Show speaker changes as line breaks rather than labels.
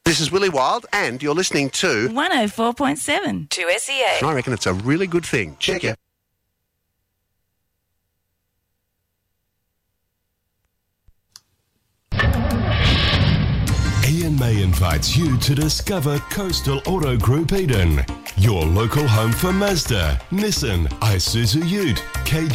This is Willie Wild, and you're listening to
104.7 2SEA.
I reckon it's a really good thing. Check it.
Ian May invites you to discover Coastal Auto Group Eden, your local home for Mazda, Nissan, Isuzu Ute, KG